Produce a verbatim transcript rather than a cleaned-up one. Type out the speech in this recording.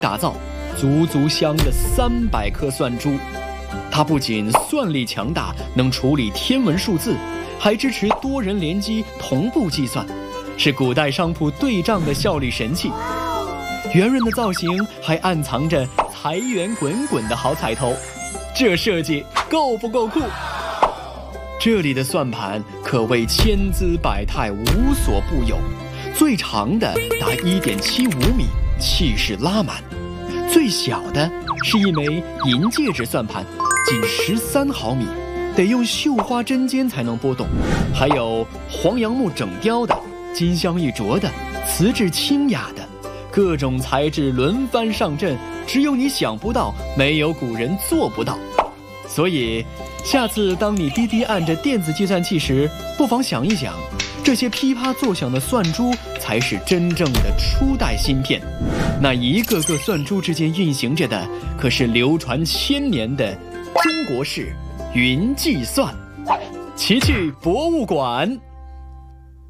打造，足足镶了三百颗算珠。它不仅算力强大，能处理天文数字，还支持多人联机同步计算，是古代商铺对账的效率神器。圆润的造型还暗藏着财源滚滚的好彩头，这设计够不够酷？这里的算盘可谓千姿百态，无所不有。最长的达 一点七五米，气势拉满；最小的是一枚银戒指算盘，仅十三毫米，得用绣花针尖才能拨动。还有黄杨木整雕的、金镶玉琢的、瓷质清雅的，各种材质轮番上阵，只有你想不到，没有古人做不到。所以，下次当你滴滴按着电子计算器时，不妨想一想，这些噼啪作响的算珠才是真正的初代芯片。那一个个算珠之间运行着的，可是流传千年的中国式云计算。奇趣博物馆。